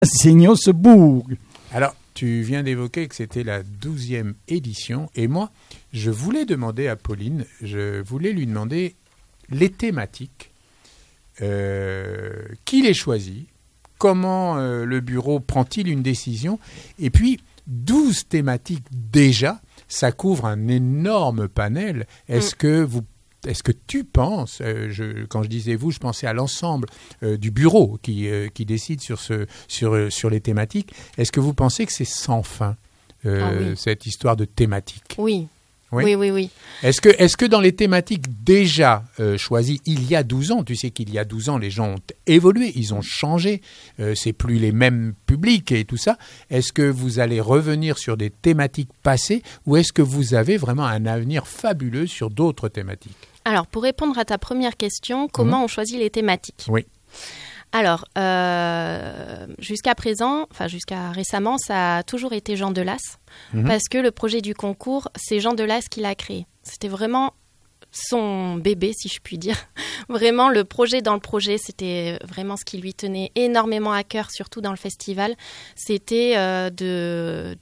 Signosbourg. Alors, tu viens d'évoquer que c'était la 12e édition. Et moi, je voulais demander à Pauline, je voulais lui demander les thématiques. Qui les choisit? Comment le bureau prend-il une décision? Et puis, 12 thématiques déjà, ça couvre un énorme panel. Est-ce que tu penses, quand je disais vous, je pensais à l'ensemble du bureau qui décide sur les thématiques. Est-ce que vous pensez que c'est sans fin, oui. cette histoire de thématiques? Oui. Oui. Oui. Est-ce que dans les thématiques déjà choisies il y a 12 ans, tu sais qu'il y a 12 ans, les gens ont évolué, ils ont changé, c'est plus les mêmes publics et tout ça. Est-ce que vous allez revenir sur des thématiques passées ou est-ce que vous avez vraiment un avenir fabuleux sur d'autres thématiques? Alors, pour répondre à ta première question, comment on choisit les thématiques? Oui. Alors, jusqu'à récemment, ça a toujours été Jean Delas, parce que le projet du concours, c'est Jean Delas qui l'a créé. C'était vraiment son bébé, si je puis dire. Vraiment, le projet dans le projet, c'était vraiment ce qui lui tenait énormément à cœur, surtout dans le festival. C'était de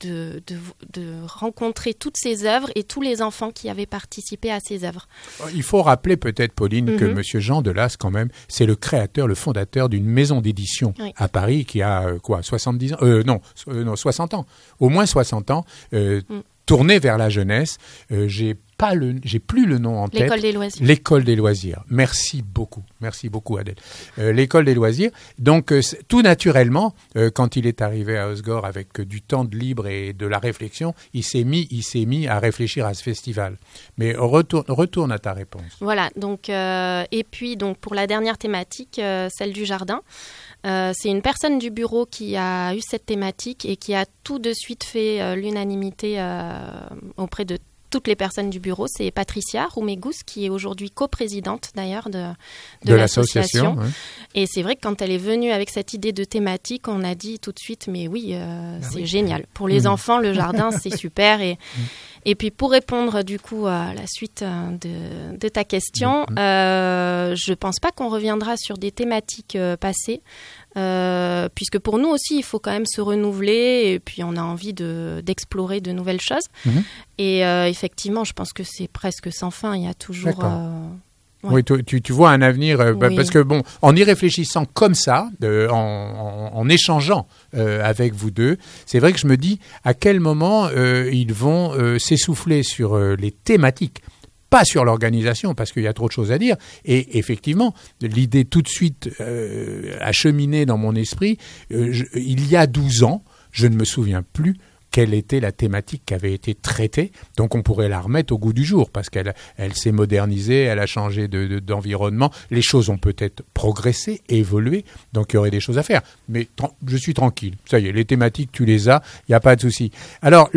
rencontrer toutes ces œuvres et tous les enfants qui avaient participé à ces œuvres. Il faut rappeler peut-être, Pauline, que M. Jean Delas, quand même, c'est le créateur, le fondateur d'une maison d'édition à Paris qui a 70 ans 60 ans. Au moins 60 ans, tournée vers la jeunesse. J'ai plus le nom en tête. L'école des loisirs. L'école des loisirs. Merci beaucoup Adèle. L'école des loisirs. Donc tout naturellement, quand il est arrivé à Osgore avec du temps de libre et de la réflexion, il s'est mis à réfléchir à ce festival. Mais retourne à ta réponse. Voilà. Donc et puis donc pour la dernière thématique, celle du jardin. C'est une personne du bureau qui a eu cette thématique et qui a tout de suite fait l'unanimité auprès de toutes les personnes du bureau. C'est Patricia Roumégous, qui est aujourd'hui coprésidente d'ailleurs de l'association. Ouais. Et c'est vrai que quand elle est venue avec cette idée de thématique, on a dit tout de suite, mais oui, c'est génial. Pour les enfants, le jardin, c'est super. Et puis pour répondre du coup à la suite de ta question, je pense pas qu'on reviendra sur des thématiques passées, puisque pour nous aussi il faut quand même se renouveler et puis on a envie d'explorer de nouvelles choses. Et effectivement, je pense que c'est presque sans fin. Il y a toujours... Oui, tu vois un avenir, parce que bon, en y réfléchissant comme ça, en échangeant avec vous deux, c'est vrai que je me dis à quel moment ils vont s'essouffler sur les thématiques, pas sur l'organisation, parce qu'il y a trop de choses à dire. Et effectivement, l'idée tout de suite a cheminé dans mon esprit. Il y a 12 ans, je ne me souviens plus quelle était la thématique qui avait été traitée. Donc on pourrait la remettre au goût du jour parce qu'elle s'est modernisée, elle a changé d'environnement. Les choses ont peut-être progressé, évolué, donc il y aurait des choses à faire. Mais je suis tranquille. Ça y est, les thématiques, tu les as, il n'y a pas de souci. Alors,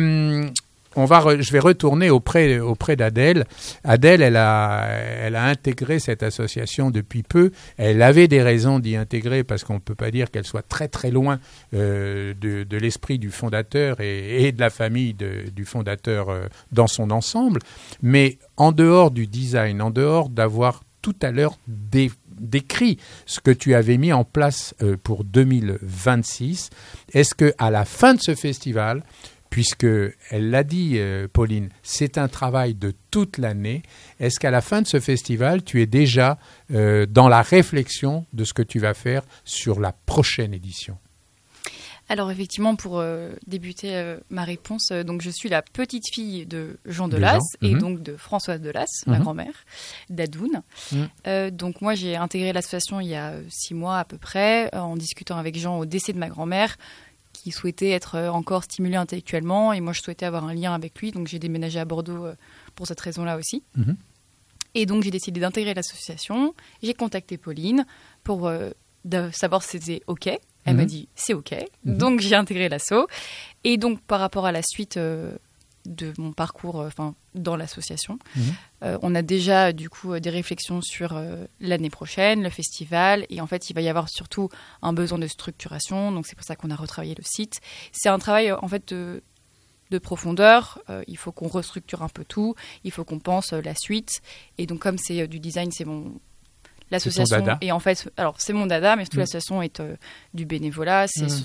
je vais retourner auprès d'Adèle. Adèle, elle a intégré cette association depuis peu. Elle avait des raisons d'y intégrer parce qu'on ne peut pas dire qu'elle soit très très loin de l'esprit du fondateur et de la famille du fondateur dans son ensemble. Mais en dehors du design, en dehors d'avoir tout à l'heure décrit ce que tu avais mis en place pour 2026, est-ce qu'à la fin de ce festival, puisque elle l'a dit, Pauline, c'est un travail de toute l'année. Est-ce qu'à la fin de ce festival, tu es déjà dans la réflexion de ce que tu vas faire sur la prochaine édition? Alors effectivement, pour débuter ma réponse, donc je suis la petite fille de Jean Delas et donc de Françoise Delas, ma grand-mère, d'Adoun. Donc moi, j'ai intégré l'association il y a 6 mois à peu près, en discutant avec Jean au décès de ma grand-mère, qui souhaitait être encore stimulé intellectuellement, et moi je souhaitais avoir un lien avec lui, donc j'ai déménagé à Bordeaux pour cette raison-là aussi. Et donc j'ai décidé d'intégrer l'association, j'ai contacté Pauline pour savoir si c'était OK. Elle m'a dit c'est OK, donc j'ai intégré l'asso. Et donc par rapport à la suite de mon parcours dans l'association, on a déjà du coup des réflexions sur l'année prochaine, le festival, et en fait il va y avoir surtout un besoin de structuration, donc c'est pour ça qu'on a retravaillé le site. C'est un travail en fait de profondeur, il faut qu'on restructure un peu tout, il faut qu'on pense la suite, et donc comme c'est du design, c'est l'association est en fait, alors c'est mon dada, mais surtout l'association est du bénévolat, ce